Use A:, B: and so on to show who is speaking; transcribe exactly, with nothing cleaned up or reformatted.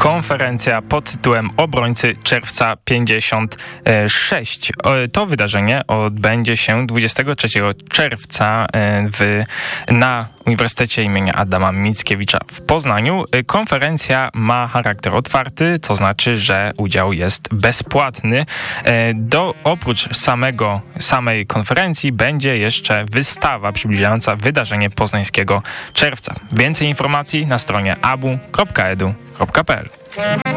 A: konferencja pod tytułem Obrońcy Czerwca pięćdziesiąt sześć. To wydarzenie odbędzie się dwudziestego trzeciego czerwca w, na Uniwersytecie imienia Adama Mickiewicza w Poznaniu. Konferencja ma charakter otwarty, to znaczy, że udział jest bezpłatny. Do, oprócz samego, samej konferencji będzie jeszcze wystawa przybliżająca wydarzenie poznańskiego czerwca. Więcej informacji na stronie abu kropka edu kropka pe el.